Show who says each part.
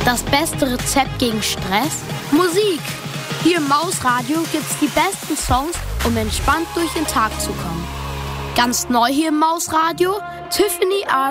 Speaker 1: Das beste Rezept gegen Stress? Musik! Hier im Mausradio gibt's die besten Songs, um entspannt durch den Tag zu kommen. Ganz neu hier im Mausradio, Tiffany